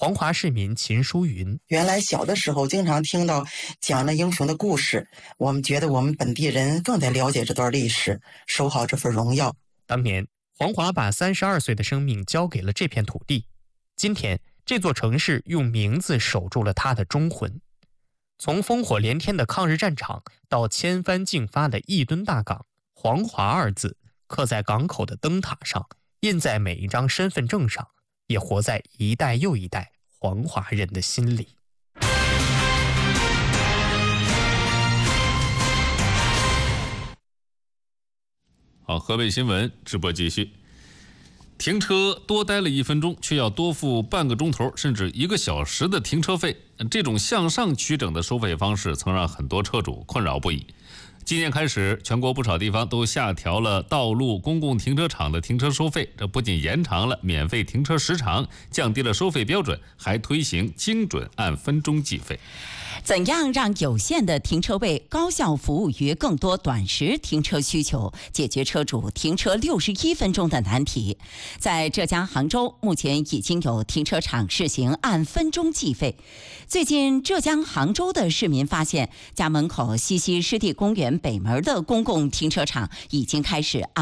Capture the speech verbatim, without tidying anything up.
黄华市民秦淑云： 原来小的时候经常听到讲那英雄的故事，我们觉得我们本地人更得了解这段历史，守好这份荣耀。 当年黄华把三十二岁的生命交给了这片土地，今天这座城市用名字守住了他的忠魂。从烽火连天的抗日战场到千帆竞发的义墩大港，黄华二字刻在港口的灯塔上，印在每一张身份证上，也活在一代又一代黄华人的心里。 好，河北新闻直播继续。停车多待了一分钟，却要多付半个钟头甚至一个小时的停车费，这种向上趋整的收费方式曾让很多车主困扰不已。今年开始，全国不少地方都下调了道路公共停车场的停车收费，这不仅延长了免费停车时长，降低了收费标准，还推行精准按分钟计费。 怎样让有限的停车位高效服务于更多短时停车需求，解决车主停车六十一分钟的难题？在浙江杭州，目前已经有停车场试行按分钟计费。最近，浙江杭州的市民发现，家门口西溪湿地公园北门的公共停车场已经开始按